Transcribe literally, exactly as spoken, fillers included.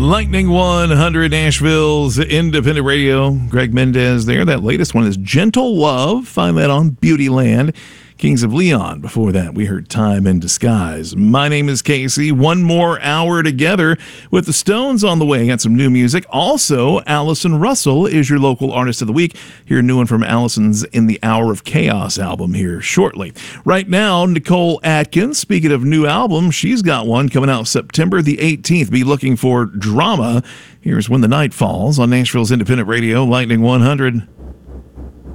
Lightning one hundred, Nashville's independent radio. Greg Mendez there. That latest one is Gentle Love. Find that on Beautyland. Kings of Leon. Before that, we heard Time in Disguise. My name is Casey. One more hour together with the Stones on the way. Got some new music. Also, Allison Russell is your local artist of the week. Hear a new one from Allison's In the Hour of Chaos album here shortly. Right now, Nicole Atkins. Speaking of new album, she's got one coming out September the eighteenth. Be looking for Drama. Here's When the Night Falls on Nashville's independent radio, Lightning one hundred.